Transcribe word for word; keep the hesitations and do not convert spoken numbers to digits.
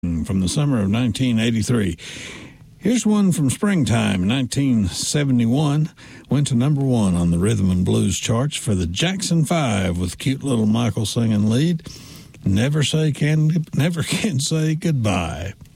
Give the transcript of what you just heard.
from the summer of nineteen eighty-three. Here's one from springtime, nineteen seventy-one. Went to number one on the rhythm and blues charts for the Jackson Five with cute little Michael singing lead. Never say can, never can say goodbye.